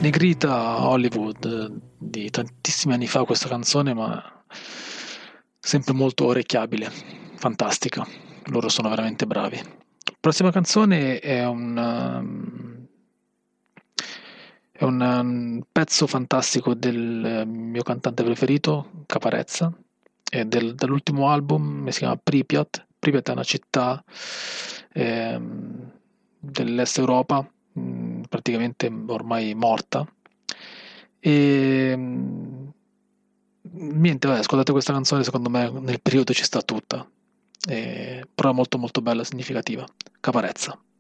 Negrita Hollywood di tantissimi anni fa questa canzone, ma sempre molto orecchiabile, fantastica. Loro sono veramente bravi. Prossima canzone è un pezzo fantastico del mio cantante preferito, Caparezza, dall'ultimo album, si chiama Pripyat. Pripyat è una città dell'est Europa, praticamente ormai morta. E niente, vabbè, ascoltate questa canzone, secondo me nel periodo ci sta tutta. Però è molto molto bella, significativa. Caparezza.